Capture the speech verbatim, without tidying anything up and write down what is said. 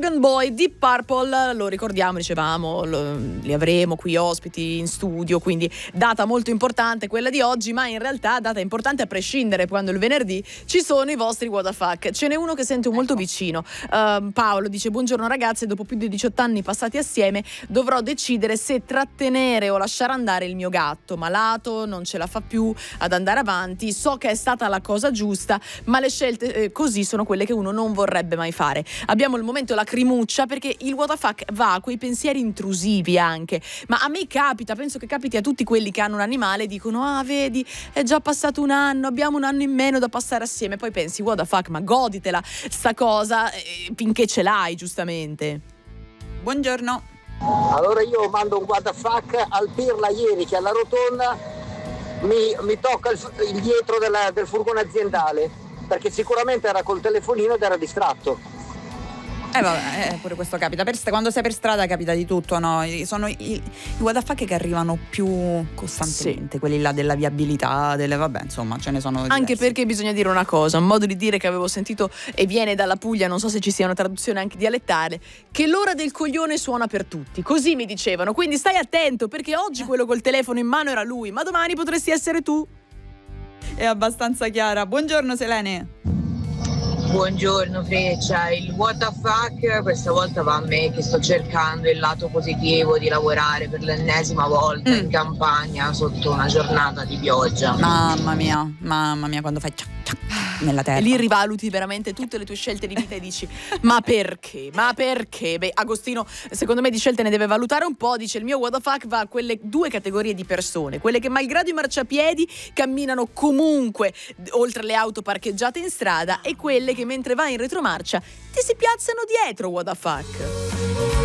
Organ Boy, Deep Purple, lo ricordiamo, dicevamo, lo, li avremo qui ospiti in studio, quindi data molto importante quella di oggi, ma in realtà data importante a prescindere, quando il venerdì ci sono i vostri what the fuck. Ce n'è uno che sento molto vicino. Uh, Paolo dice: buongiorno ragazzi, dopo più di diciotto anni passati assieme dovrò decidere se trattenere o lasciare andare il mio gatto, malato, non ce la fa più ad andare avanti, so che è stata la cosa giusta, ma le scelte eh, così sono quelle che uno non vorrebbe mai fare. Abbiamo il momento lacrimuccia, perché il what the fuck va a quei pensieri intrusivi anche, ma a me capita, penso che capiti a tutti quelli che hanno un animale e dicono: ah vedi, è già passato un anno, abbiamo un anno in meno da passare assieme. Poi pensi: what the fuck, ma goditela sta cosa eh, finché ce l'hai, giustamente. Buongiorno. Allora io mando un what the fuck al Pirla ieri, che alla rotonda mi, mi tocca il, il dietro della, del furgone aziendale, perché sicuramente era col telefonino ed era distratto. Eh vabbè, eh, pure questo capita. Per, quando sei per strada capita di tutto, no? Sono i, i what the fuck che arrivano più costantemente, sì. Quelli là della viabilità, delle, vabbè, insomma, ce ne sono diversi. Anche perché bisogna dire una cosa, un modo di dire che avevo sentito e viene dalla Puglia, non so se ci sia una traduzione anche dialettale, che l'ora del coglione suona per tutti. Così mi dicevano, quindi stai attento, perché oggi quello col telefono in mano era lui, ma domani potresti essere tu. È abbastanza chiara. Buongiorno Selene. Buongiorno Freccia, il what the fuck questa volta va a me, che sto cercando il lato positivo di lavorare per l'ennesima volta mm. in campagna sotto una giornata di pioggia. Mamma mia, mamma mia, quando fai ciac ciac nella terra. E lì rivaluti veramente tutte le tue scelte di vita e dici: ma perché? Ma perché? Beh, Agostino secondo me di scelte ne deve valutare un po'. Dice: il mio what the fuck va a quelle due categorie di persone, quelle che malgrado i marciapiedi camminano comunque oltre le auto parcheggiate in strada, e quelle che mentre vai in retromarcia ti si piazzano dietro, what the fuck.